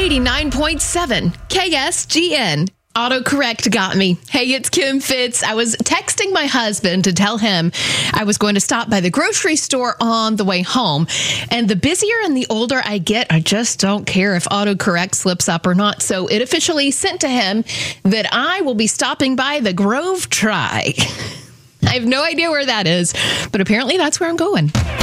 89.7 KSGN. Autocorrect got me. Hey, it's Kim Fitz. I was texting my husband to tell him I was going to stop by the grocery store on the way home. And the busier and the older I get, I just don't care if autocorrect slips up or not. So it officially sent to him that I will be stopping by the Grove Try. I have no idea where that is, but apparently that's where I'm going.